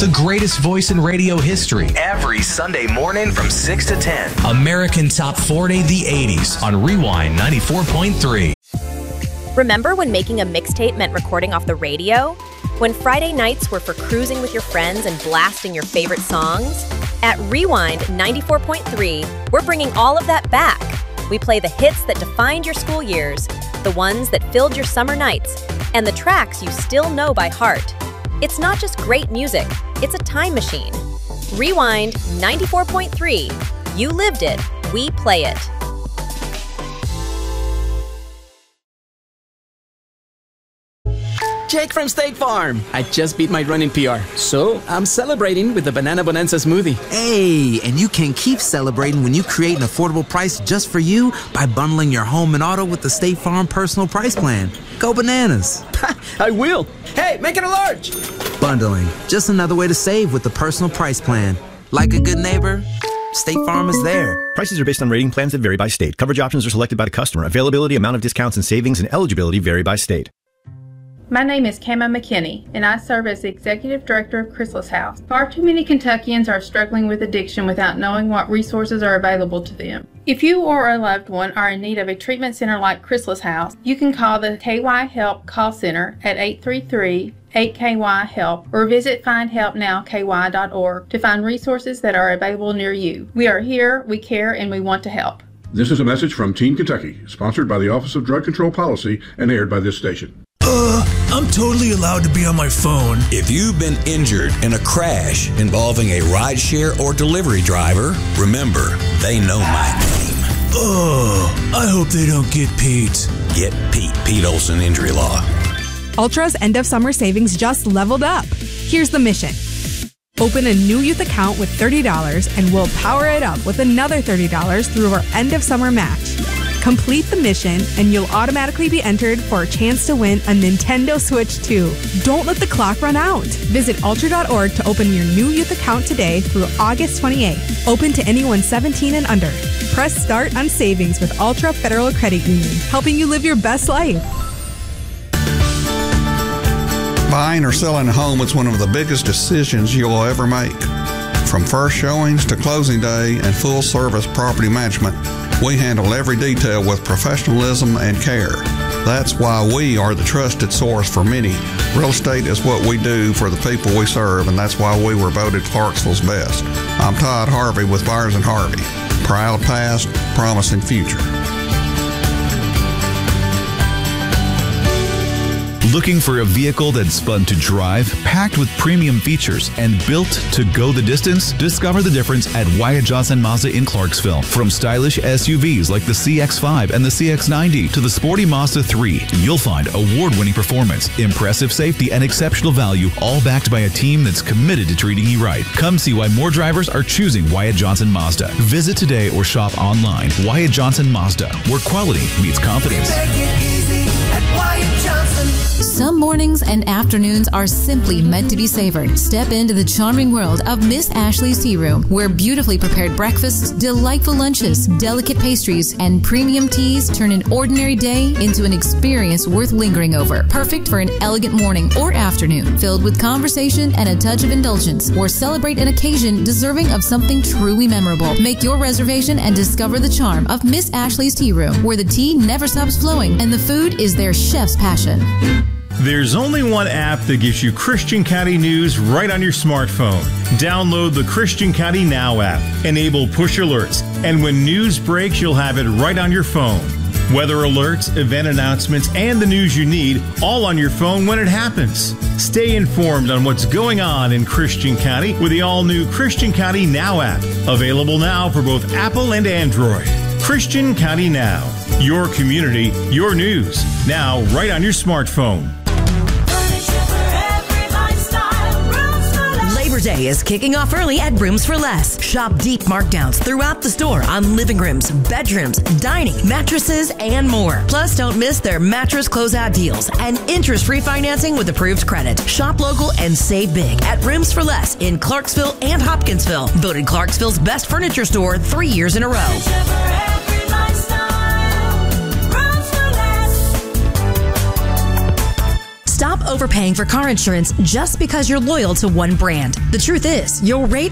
the greatest voice in radio history. Every Sunday morning from 6 to 10. American Top 40, the 80s on Rewind 94.3. Remember when making a mixtape meant recording off the radio? When Friday nights were for cruising with your friends and blasting your favorite songs? At Rewind 94.3, we're bringing all of that back. We play the hits that defined your school years, the ones that filled your summer nights, and the tracks you still know by heart. It's not just great music, it's a time machine. Rewind 94.3. You lived it, we play it. Jake from State Farm. I just beat my running PR, so I'm celebrating with the Banana Bonanza smoothie. Hey, and you can keep celebrating when you create an affordable price just for you by bundling your home and auto with the State Farm Personal Price Plan. Go bananas. I will. Hey, make it a large. Bundling, just another way to save with the Personal Price Plan. Like a good neighbor, State Farm is there. Prices are based on rating plans that vary by state. Coverage options are selected by the customer. Availability, amount of discounts and savings, and eligibility vary by state. My name is Kama McKinney, and I serve as the Executive Director of Chrysalis House. Far too many Kentuckians are struggling with addiction without knowing what resources are available to them. If you or a loved one are in need of a treatment center like Chrysalis House, you can call the KY Help call center at 833-8KY-HELP or visit findhelpnowky.org to find resources that are available near you. We are here, we care, and we want to help. This is a message from Teen Kentucky, sponsored by the Office of Drug Control Policy and aired by this station. I'm totally allowed to be on my phone. If you've been injured in a crash involving a rideshare or delivery driver, remember, they know my name. I hope they don't get Pete. Get Pete Olson Injury Law. Ultra's end of summer savings just leveled up. Here's the mission. Open a new youth account with $30 and we'll power it up with another $30 through our end of summer match. Complete the mission and you'll automatically be entered for a chance to win a Nintendo Switch 2. Don't let the clock run out. Visit ultra.org to open your new youth account today through August 28th. Open to anyone 17 and under. Press start on savings with Ultra Federal Credit Union, helping you live your best life. Buying or selling a home is one of the biggest decisions you'll ever make. From first showings to closing day and full service property management, we handle every detail with professionalism and care. That's why we are the trusted source for many. Real estate is what we do for the people we serve, and that's why we were voted Clarksville's best. I'm Todd Harvey with Byers & Harvey. Proud past, promising future. Looking for a vehicle that's fun to drive, packed with premium features, and built to go the distance? Discover the difference at Wyatt Johnson Mazda in Clarksville. From stylish SUVs like the CX-5 and the CX-90 to the sporty Mazda 3, you'll find award-winning performance, impressive safety, and exceptional value, all backed by a team that's committed to treating you right. Come see why more drivers are choosing Wyatt Johnson Mazda. Visit today or shop online. Wyatt Johnson Mazda, where quality meets confidence. Take it easy at Wyatt Johnson. Some mornings and afternoons are simply meant to be savored. Step into the charming world of Miss Ashley's Tea Room, where beautifully prepared breakfasts, delightful lunches, delicate pastries, and premium teas turn an ordinary day into an experience worth lingering over. Perfect for an elegant morning or afternoon, filled with conversation and a touch of indulgence, or celebrate an occasion deserving of something truly memorable. Make your reservation and discover the charm of Miss Ashley's Tea Room, where the tea never stops flowing and the food is their chef's passion. There's only one app that gives you Christian County news right on your smartphone. Download the Christian County Now app. Enable push alerts, and when news breaks, you'll have it right on your phone. Weather alerts, event announcements, and the news you need, all on your phone when it happens. Stay informed on what's going on in Christian County with the all-new Christian County Now app. Available now for both Apple and Android. Christian County Now. Your community, your news. Now right on your smartphone. Labor Day is kicking off early at Rooms for Less. Shop deep markdowns throughout the store on living rooms, bedrooms, dining, mattresses, and more. Plus, don't miss their mattress closeout deals and interest-free financing with approved credit. Shop local and save big at Rooms for Less in Clarksville and Hopkinsville. Voted Clarksville's best furniture store 3 years in a row. Stop overpaying for car insurance just because you're loyal to one brand. The truth is, your rate